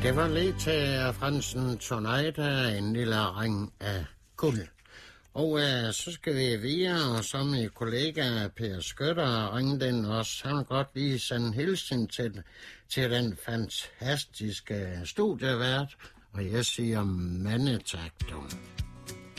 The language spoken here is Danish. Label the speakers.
Speaker 1: Det var lige til Fransen Tonight, en lille ring af guld. Og så skal vi videre, og så min kollega Per Skøtter ringe den også. Han vil godt lige sende hilsen til den fantastiske studievært, og jeg siger mange tak, du.